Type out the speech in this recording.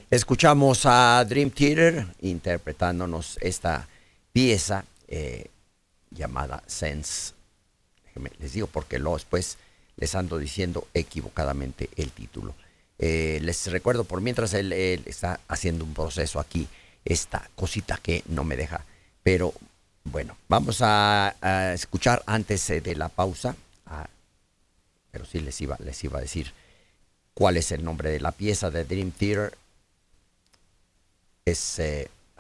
Escuchamos a Dream Theater interpretándonos esta pieza llamada Sense. Les digo porque luego después les ando diciendo equivocadamente el título. Les recuerdo por mientras él está haciendo un proceso aquí, esta cosita que no me deja. Pero bueno, vamos a escuchar antes de la pausa. Pero sí les iba a decir cuál es el nombre de la pieza de Dream Theater. Es